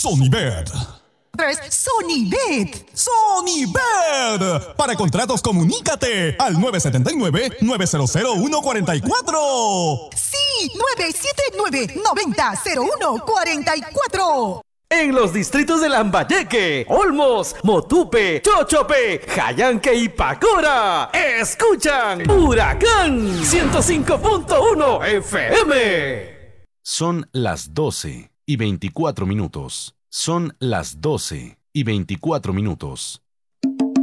Sonibet. 3. Sonibet. Sonibet. Para contratos, comunícate al 979-900-144. Sí, 979-90-0144. En los distritos de Lambayeque, Olmos, Motupe, Chochope, Jayanque y Pacora, escuchan Huracán 105.1 FM. Son las 12:24. Son las 12:24.